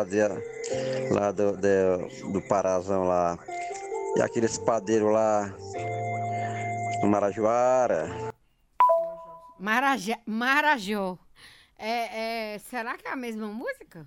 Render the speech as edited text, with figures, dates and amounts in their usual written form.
lá do Parazão lá. E aqueles padeiros lá no Marajoara. Marajó. Será que é a mesma música?